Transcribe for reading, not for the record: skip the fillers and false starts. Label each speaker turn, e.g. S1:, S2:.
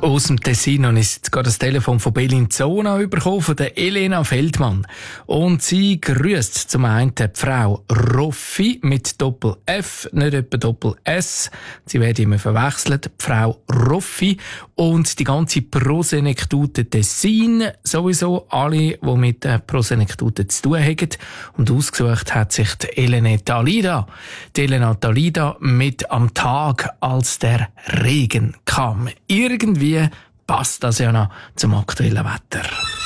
S1: Aus dem Tessin habe ich jetzt gerade das Telefon von Bellinzona bekommen, von der Elena Feldmann. Und sie grüßt zum einen die Frau Roffi mit Doppel-F, nicht etwa Doppel-S. Sie werden immer verwechselt. Die Frau Roffi und die ganze Prosenektute Tessin. Sowieso alle, die mit der Prosenektute zu tun haben. Und ausgesucht hat sich die Elena Talida. Die Elena Talida mit am Tag, als der Regen kam. Irgendwie passt das ja noch zum aktuellen Wetter.